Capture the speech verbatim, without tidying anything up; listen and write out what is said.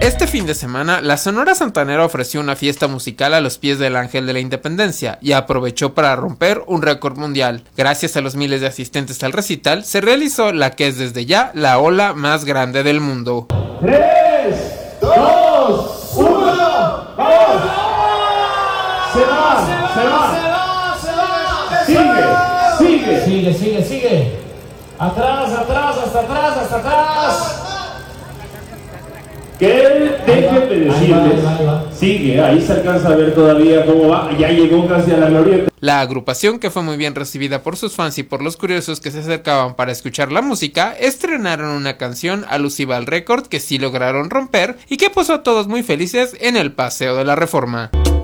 Este fin de semana, la Sonora Santanera ofreció una fiesta musical a los pies del Ángel de la Independencia y aprovechó para romper un récord mundial. Gracias a los miles de asistentes al recital, se realizó la que es desde ya la ola más grande del mundo. tres, dos, uno, ¡vamos! Se va, se va, se va, se va, sigue, sigue, sigue, sigue, sigue, atrás, atrás, hasta atrás, hasta atrás. Que déjenme decirles, sigue, ahí se alcanza a ver todavía cómo va, ya llegó casi a la glorieta. La agrupación, que fue muy bien recibida por sus fans y por los curiosos que se acercaban para escuchar la música, estrenaron una canción alusiva al récord que sí lograron romper y que puso a todos muy felices en el Paseo de la Reforma.